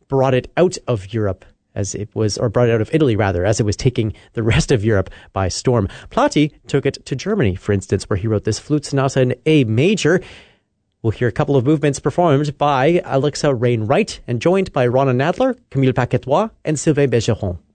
brought it out of Europe brought it out of Italy rather, as it was taking the rest of Europe by storm. Plati took it to Germany, for instance, where he wrote this flute sonata in A major. We'll hear a couple of movements performed by Alexa Rain-Wright and joined by Ronna Nadler, Camille Paquetois, and Sylvain Bergeron.